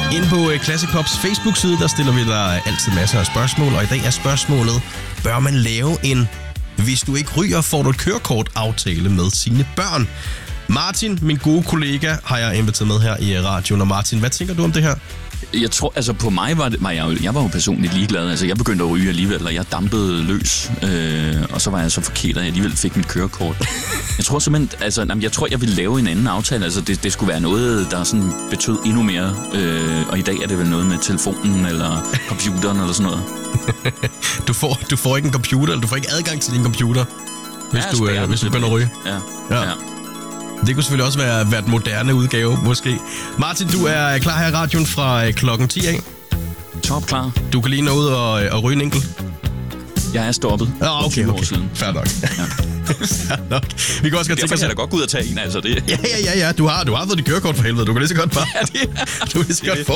Inde på Classic Pops Facebook-side, der stiller vi dig altid masser af spørgsmål, og i dag er spørgsmålet, bør man lave en hvis du ikke ryger, får du et kørekort-aftale med sine børn? Martin, min gode kollega, har jeg inviteret med her i radioen. Og Martin, hvad tænker du om det her? Jeg tror, altså på mig jeg var jo personligt ligeglad. Altså jeg begyndte at ryge alligevel, og jeg dampede løs. Og så var jeg så forkert, at jeg alligevel fik mit kørekort. Jeg tror simpelthen, jeg ville lave en anden aftale. Altså det skulle være noget, der sådan betød endnu mere. Og i dag er det vel noget med telefonen eller computeren eller sådan noget. Du får ikke en computer, eller du får ikke adgang til din computer, hvis du begynder at ryge. Ja. Det kunne selvfølgelig også være et moderne udgave, måske. Martin, du er klar her i radioen fra klokken 10 af. Top klar. Du kan lige nå ud og ryge en enkelt. Jeg er stoppet. Okay. År siden. Fair nok. Fair nok. Vi kan også godt tænke os... Jeg da godt gå ud og tage en, altså det. Ja. Du har fået dit kørekort for helvede. Du kan lige så godt bare... Du kan lige så godt få